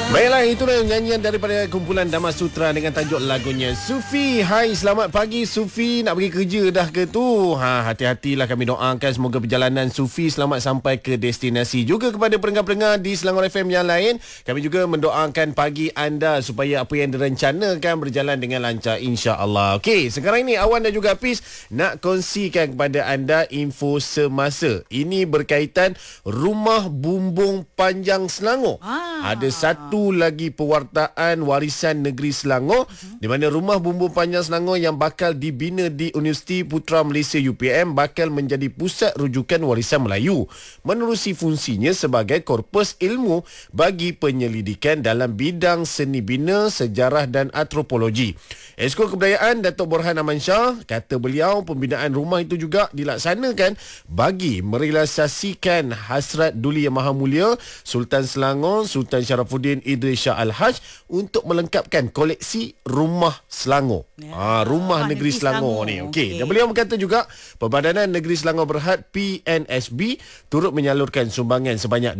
Baiklah, itulah nyanyian daripada kumpulan Dama Sutra dengan tajuk lagunya Sufi. Hai, selamat pagi Sufi. Nak pergi kerja dah ke tu? Hati-hatilah, kami doakan semoga perjalanan Sufi selamat sampai ke destinasi. Juga kepada pendengar-pendengar di Selangor FM yang lain, kami juga mendoakan pagi anda supaya apa yang direncanakan berjalan dengan lancar, insya-Allah. Okey, sekarang ini Awan dan juga Hafiz nak kongsikan kepada anda info semasa. Ini berkaitan Rumah Bumbung Panjang Selangor. Ada satu lagi pewartaan warisan negeri Selangor di mana Rumah Bumbung Panjang Selangor yang bakal dibina di Universiti Putra Malaysia UPM bakal menjadi pusat rujukan warisan Melayu menerusi fungsinya sebagai korpus ilmu bagi penyelidikan dalam bidang seni bina, sejarah dan antropologi. Esko Kebudayaan Datuk Borhan Aman Shah kata beliau pembinaan rumah itu juga dilaksanakan bagi merealisasikan hasrat Duli Yang Maha Mulia Sultan Selangor Sultan Sharafuddin Idris Shah Al-Haj untuk melengkapkan koleksi rumah Selangor. Rumah Negeri Selangor ni. Okey. Dan beliau berkata juga Perbadanan Negeri Selangor Berhad PNSB turut menyalurkan sumbangan sebanyak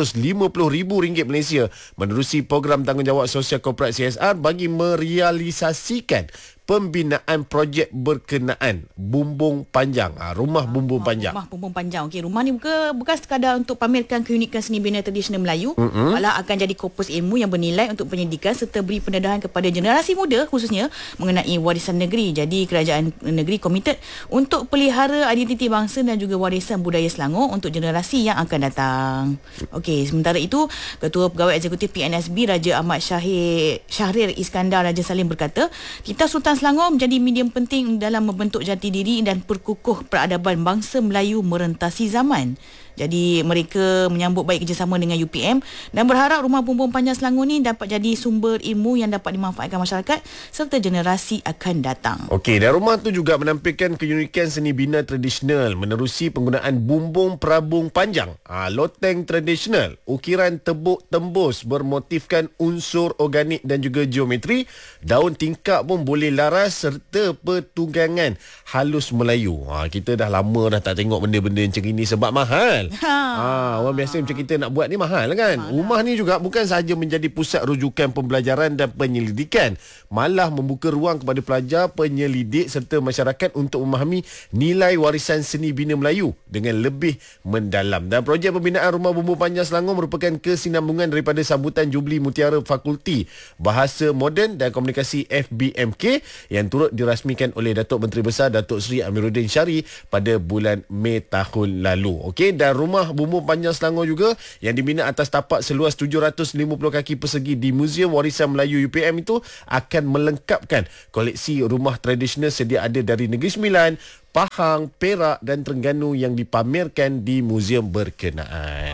RM250,000 Malaysia menerusi program tanggungjawab sosial korporat CSR bagi merealisasikan pembinaan projek berkenaan Bumbung Panjang. Rumah Bumbung Panjang. Rumah Bumbung Panjang. Okey, rumah ni bukan sekadar untuk pamerkan keunikan seni bina tradisional Melayu, malah akan jadi korpus ilmu yang bernilai untuk pendidikan serta beri pendedahan kepada generasi muda khususnya mengenai warisan negeri. Jadi kerajaan negeri komited untuk pelihara identiti bangsa dan juga warisan budaya Selangor untuk generasi yang akan datang. Okey, sementara itu Ketua Pegawai Eksekutif PNSB Raja Ahmad Syahrir Iskandar Raja Salim berkata, kita Sultan Selangor menjadi medium penting dalam membentuk jati diri dan perkukuh peradaban bangsa Melayu merentasi zaman. Jadi mereka menyambut baik kerjasama dengan UPM dan berharap Rumah Bumbung Panjang Selangor ni dapat jadi sumber ilmu yang dapat dimanfaatkan masyarakat serta generasi akan datang. Okey, dan rumah tu juga menampilkan keunikan seni bina tradisional menerusi penggunaan bumbung perabung panjang, loteng tradisional, ukiran tebuk tembus bermotifkan unsur organik dan juga geometri, daun tingkap pun boleh laras serta pertunggangan halus Melayu. Kita dah lama dah tak tengok benda-benda macam ini sebab mahal. Orang biasa macam kita nak buat ni mahal kan. Rumah ni juga bukan sahaja menjadi pusat rujukan pembelajaran dan penyelidikan, malah membuka ruang kepada pelajar, penyelidik serta masyarakat untuk memahami nilai warisan seni bina Melayu dengan lebih mendalam. Dan projek pembinaan Rumah Bumbung Panjang Selangor merupakan kesinambungan daripada sambutan Jubli Mutiara Fakulti Bahasa Moden dan Komunikasi FBMK yang turut dirasmikan oleh Datuk Menteri Besar Datuk Seri Amiruddin Syari pada bulan Mei tahun lalu. Okey, dan Rumah Bumbung Panjang Selangor juga yang dibina atas tapak seluas 750 kaki persegi di Muzium Warisan Melayu UPM itu akan melengkapkan koleksi rumah tradisional sedia ada dari Negeri Sembilan, Pahang, Perak dan Terengganu yang dipamerkan di muzium berkenaan.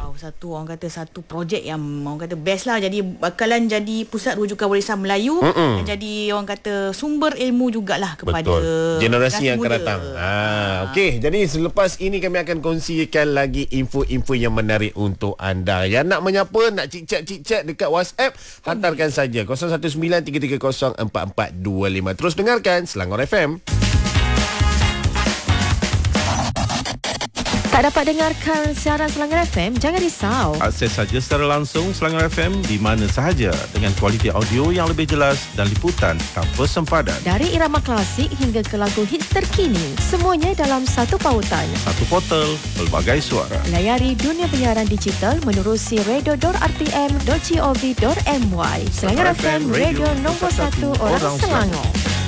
Satu projek yang orang kata best lah. Jadi bakalan jadi pusat rujukan warisan Melayu dan jadi orang kata sumber ilmu jugalah kepada generasi yang akan datang. Okey, jadi selepas ini kami akan kongsikan lagi info-info yang menarik untuk anda. Yang nak menyapa, nak cik-cak dekat WhatsApp, hantarkan saja 0193304425. Terus dengarkan Selangor FM. Tak dapat dengarkan siaran Selangor FM? Jangan risau. Akses saja secara langsung Selangor FM di mana sahaja dengan kualiti audio yang lebih jelas dan liputan tanpa sempadan. Dari irama klasik hingga ke lagu hits terkini, semuanya dalam satu pautan. Satu portal, pelbagai suara. Layari dunia penyiaran digital menerusi radio.rtm.gov.my. Selangor FM, radio nombor 1 orang Selangor.